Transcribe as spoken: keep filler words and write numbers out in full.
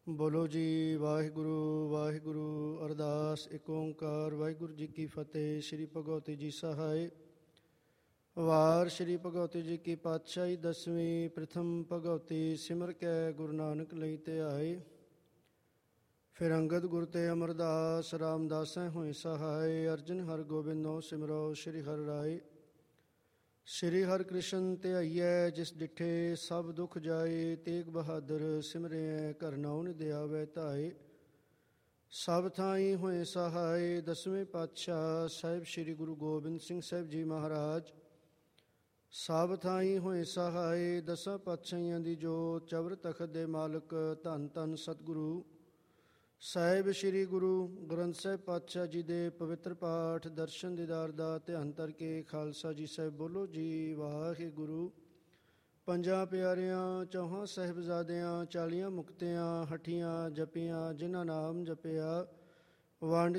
ਬੋਲੋ ਜੀ ਵਾਹਿਗੁਰੂ ਵਾਹਿਗੁਰੂ। ਅਰਦਾਸ ਏਕ ਓਂਕਾਰ ਵਾਹਿਗੁਰੂ ਜੀ ਕੀ ਫਤਿਹ। ਸ਼੍ਰੀ ਭਗਵਤੀ ਜੀ ਸਹਾਇ। ਵਾਰ ਸ਼੍ਰੀ ਭਗਵਤੀ ਜੀ ਕੀ ਪਾਤਸ਼ਾਹੀ ਦਸਵੀਂ। ਪ੍ਰਥਮ ਭਗਵਤੀ ਸਿਮਰ ਕੈ ਗੁਰੂ ਨਾਨਕ ਲਈ ਧਿਆਏ। ਫਿਰ ਅੰਗਦ ਗੁਰ ਤੇ ਅਮਰਦਾਸ ਰਾਮਦਾਸੈ ਹੋਏ ਸਹਾਇ। ਅਰਜਨ ਹਰਿ ਗੋਬਿੰਦੋ ਸਿਮਰੋ ਸ਼੍ਰੀ ਹਰਿ ਰਾਏ। ਸ਼੍ਰੀ ਹਰਿ ਕ੍ਰਿਸ਼ਨ ਧਿਆਈਐ ਜਿਸ ਡਿਠੇ ਸਭ ਦੁਖ ਜਾਏ। ਤੇਗ ਬਹਾਦਰ ਸਿਮਰਿਐ ਘਰ ਨਾਉ ਨਿਧਿ ਆਵੈ ਧਾਏ। ਸਭ ਥਾਈ ਹੋਏ ਸਹਾਇ। ਦਸਵੇਂ ਪਾਤਸ਼ਾਹ ਸਾਹਿਬ ਸ਼੍ਰੀ ਗੁਰੂ ਗੋਬਿੰਦ ਸਿੰਘ ਸਾਹਿਬ ਜੀ ਮਹਾਰਾਜ ਸਭ ਥਾਈ ਹੋਏ ਸਹਾਇ। ਦਸਾਂ ਪਾਤਸ਼ਾਹੀਆਂ ਦੀ ਜੋਤ ਚਵਰ ਤਖਤ ਦੇ ਮਾਲਕ ਧੰਨ ਧੰਨ ਸਤਿਗੁਰੂ ਸਾਹਿਬ ਸ਼੍ਰੀ ਗੁਰੂ ਗ੍ਰੰਥ ਸਾਹਿਬ ਪਾਤਸ਼ਾਹ ਜੀ ਦੇ ਪਵਿੱਤਰ ਪਾਠ ਦਰਸ਼ਨ ਦੀਦਾਰ ਦਾ ਧਿਆਨ ਧਰ ਕੇ ਖਾਲਸਾ ਜੀ ਸਾਹਿਬ ਬੋਲੋ ਜੀ ਵਾਹਿਗੁਰੂ। ਪੰਜਾਂ ਪਿਆਰਿਆਂ ਚੌਹਾਂ ਸਾਹਿਬਜ਼ਾਦਿਆਂ ਚਾਲੀਆਂ ਮੁਕਤਿਆਂ ਹੱਠੀਆਂ ਜਪੀਆਂ ਜਿਨ੍ਹਾਂ ਨਾਮ ਜਪਿਆ ਵੰਡ